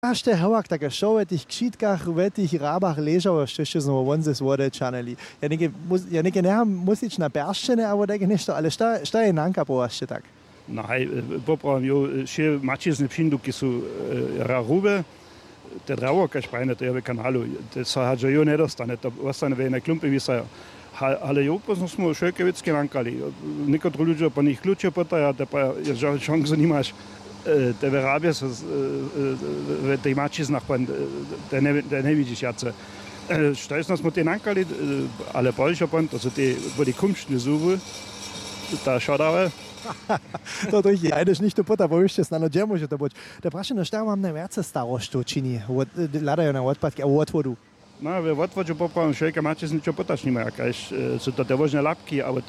Ašte hawak také show v tých kšítkach, v tých rábach ležal, ešte som ho vonze z vode čaneli. Ja neke neham musič na perščene, alebo také nešto, ale šta je nanka po ešte tak? Nej, popravim jo še mačizne pšinduki su rarube, te dravo kaj šprajne, te je v kanalu, te sa hađa jo nedostane, to ostane ve na klumpi visajo. Ale jo pozno smo šojkevicki nankali, nikotro ľudia pa njih ključe potaja, te pa je šansu nimaš. Te verabie v tej mačiznach, te ne vidiš jace. Štajsno smo te nankali, ale bolje pon, to so te boli kumštne zuby, ta šodave. To je ajdež nicht to pota, bo ešte snano dže môže to byť. Da prašeno, šta vám najviac staroštvo čini? Ladajú na odpadky a u odvodu? No, v odvodu popravim šojke mačizny, čo potač nima, jakaž sú to te vožne lapky, alebo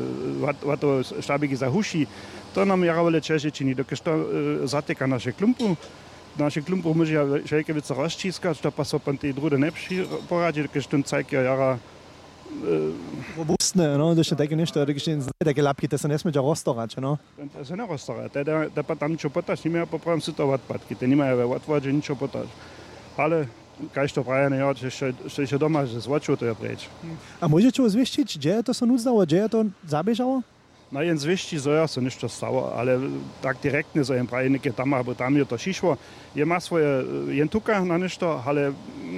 to štabiky za huši. To nam jaravole Češi čini, dokež to zateka naše klumpu. Naše klumpu môže šejkevice rozčískať, to pa so pan tí drude nepši poradí, dokež ten cajkia jara robustne, no, to je také nešto, také lapky, to sa nesmie roztorať, no? To sa neroztorať, to pa tam čo potač, nima popravim si to odpadky, to nima v odvodu ničo potač. Ale kaj to praje, ja, ešte doma, že z voču to je preč. A môžete uzvištiť, kde je to sa núdzalo, kde je to zabiežalo? No jen zvišti zoja se ništo stalo, ale tak direktne zo jen praje neke tam, alebo tam je to šišlo. Je ma svoje jen tuka na ništo, ale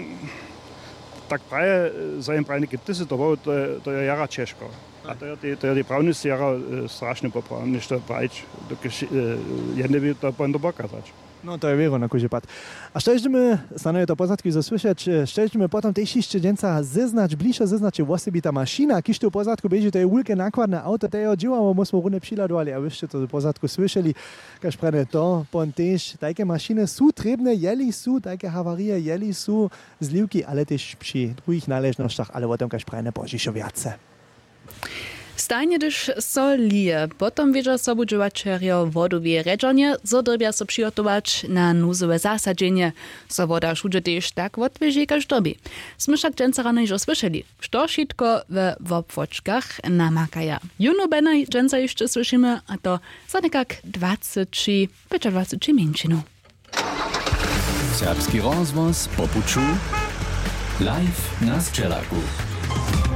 tak praje zo jen praje neke tisy to bolo, to je jara Češko. A to je die pravnici jara strašne popravim, ništo prajič, dokež jedne by to pojem do boka zač. No to je vero na kuži pad. A šta ešte stano je to pozadky zaslyšať, šta ešte potom tej ešte denca zeznať, bližšie zeznať, či osobitá mašina, kiž to pozadku beží, to je veľké nákladné auto, to je odžívamo, musíme runde přiladovali a ešte to pozadku slyšeli, kaž prene to, pon tež, také mašiny sú trebné, jeli sú, také havarie, jeli sú, zlivky, ale tež pri druhých náležnoštach, ale o tom kaž prene božíšo viace. Stajnie dyż so lije, potom wiedza sobudżowaczerjo wodowie redzenie, so drobia so przygotować na nuzowe zasadzenie. So woda szudże też tak odwiezie każdobi. Smyszak dżęca rano już słyszeli, što šitko w obwoczkach namakaja. Juno benaj dżęca jeszcze słyszymy, a to za nekak 20 minčinu. Serbski rozvoz popuču live na Sčelaku.